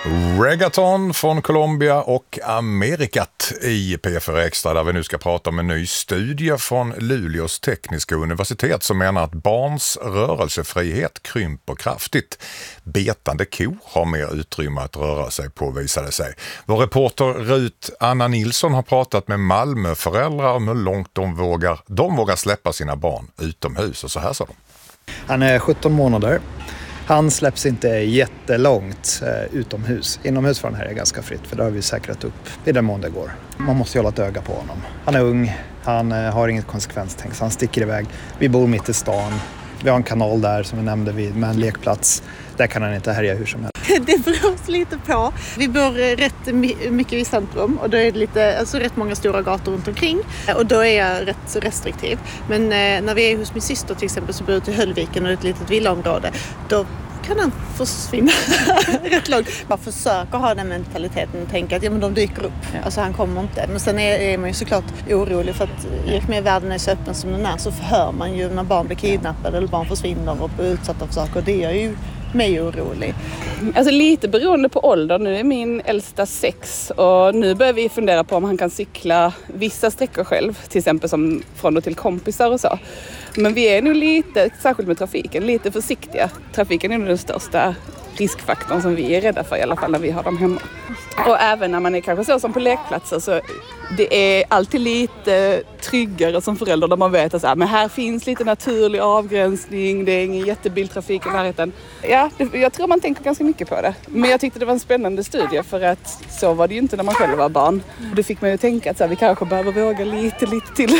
Reggaeton från Colombia och Amerikat i P4 Extra, där vi nu ska prata om en ny studie från Luleås tekniska universitet som menar att barns rörelsefrihet krymper kraftigt. Betande ko har mer utrymme att röra sig på, visade sig. Vår reporter Rut Anna Nilsson har pratat med Malmöföräldrar om hur långt de vågar släppa sina barn utomhus, och så här sa de. Han är 17 månader. Han släpps inte jättelångt utomhus. Inomhus för den här är ganska fritt, för där har vi säkrat upp i den mån det går. Man måste hålla ett öga på honom. Han är ung, han har inget konsekvenstänk, så han sticker iväg. Vi bor mitt i stan. Vi har en kanal där som vi nämnde med en lekplats. Där kan han inte härja hur som helst. Det beror lite på. Vi bor rätt mycket i centrum och då är det rätt många stora gator runt omkring. Och då är jag rätt restriktiv. Men när vi är hos min syster till exempel, så bor jag till Höllviken och det är ett litet villaområde. Då kan han försvinna rätt långt. Man försöker ha den mentaliteten och tänka att de dyker upp. Alltså han kommer inte. Men sen är man ju såklart orolig, för att i och med världen är så öppen som den är, så hör man ju när barn blir kidnappade eller barn försvinner och blir utsatta för saker. Och det är ju mig orolig. Alltså lite beroende på ålder. Nu är min äldsta 6 och nu börjar vi fundera på om han kan cykla vissa sträckor själv. Till exempel som från och till kompisar och så. Men vi är nu lite, särskilt med trafiken, lite försiktiga. Trafiken är nog den största riskfaktorn som vi är rädda för, i alla fall när vi har dem hemma. Och även när man är kanske så som på lekplatser, så det är alltid lite tryggare som förälder där man vet att men här finns lite naturlig avgränsning, det är ingen jättebiltrafik i närheten. Ja, jag tror man tänker ganska mycket på det. Men jag tyckte det var en spännande studie, för att så var det ju inte när man själv var barn. Och det fick man ju tänka att vi kanske behöver våga lite till.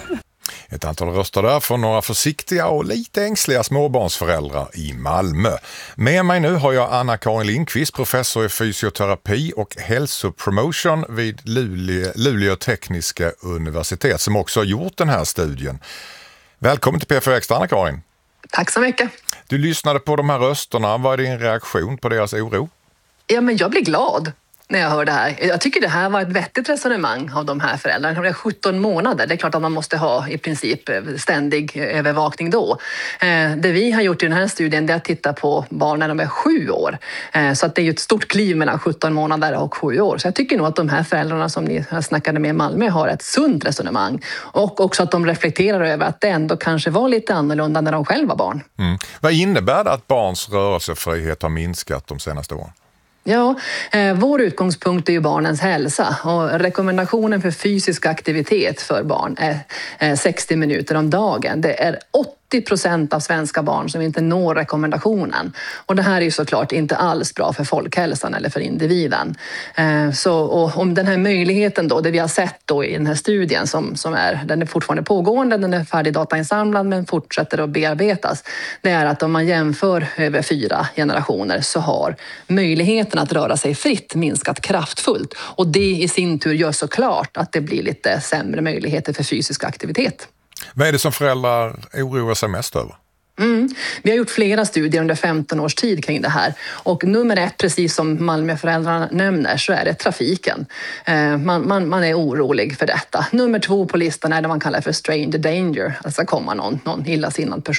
Ett antal röster där från några försiktiga och lite ängsliga småbarnsföräldrar i Malmö. Med mig nu har jag Anna-Karin Lindqvist, professor i fysioterapi och hälsopromotion vid Luleå tekniska universitet, som också har gjort den här studien. Välkommen till P4 Extra, Anna-Karin. Tack så mycket. Du lyssnade på de här rösterna. Vad är din reaktion på deras oro? Ja, men jag blir glad när jag hör det här. Jag tycker det här var ett vettigt resonemang av de här föräldrarna. De är 17 månader. Det är klart att man måste ha i princip ständig övervakning då. Det vi har gjort i den här studien är att titta på barn när de är 7 år. Så att det är ju ett stort kliv mellan 17 månader och 7 år. Så jag tycker nog att de här föräldrarna som ni snackade med i Malmö har ett sunt resonemang. Och också att de reflekterar över att det ändå kanske var lite annorlunda när de själva var barn. Vad innebär det att barns rörelsefrihet har minskat de senaste åren? Ja, vår utgångspunkt är ju barnens hälsa, och rekommendationen för fysisk aktivitet för barn är 60 minuter om dagen. Det är 80% av svenska barn som inte når rekommendationen. Och det här är ju såklart inte alls bra för folkhälsan eller för individen. Och om den här möjligheten då, det vi har sett då i den här studien den är fortfarande pågående, den är färdig datainsamlad men fortsätter att bearbetas. Det är att om man jämför över 4 generationer så har möjligheten att röra sig fritt minskat kraftfullt. Och det i sin tur gör såklart att det blir lite sämre möjligheter för fysisk aktivitet. Vad är det som föräldrar oroar sig mest över? Vi har gjort flera studier under 15 års tid kring det här. Och nummer 1, precis som Malmöföräldrarna nämner, så är det trafiken. Man är orolig för detta. Nummer 2 på listan är det man kallar för stranger danger. Alltså komma någon illasinnad person